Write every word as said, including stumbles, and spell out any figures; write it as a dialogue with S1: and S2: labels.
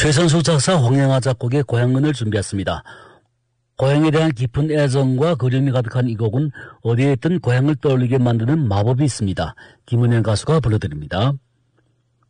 S1: 최선수 작사 홍영하 작곡의 고향은을 준비했습니다. 고향에 대한 깊은 애정과 그리움이 가득한 이 곡은 어디에 있든 고향을 떠올리게 만드는 마법이 있습니다. 김은영 가수가 불러드립니다.